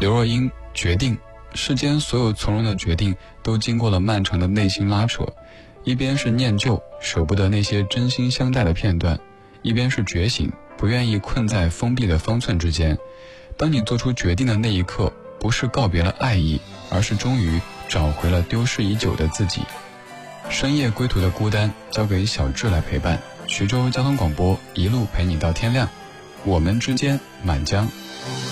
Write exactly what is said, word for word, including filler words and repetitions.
刘若英决定，世间所有从容的决定都经过了漫长的内心拉扯，一边是念旧，舍不得那些真心相待的片段，一边是觉醒，不愿意困在封闭的方寸之间。当你做出决定的那一刻，不是告别了爱意，而是终于找回了丢失已久的自己。深夜归途的孤单交给小智来陪伴。徐州交通广播，一路陪你到天亮。我们之间，满江。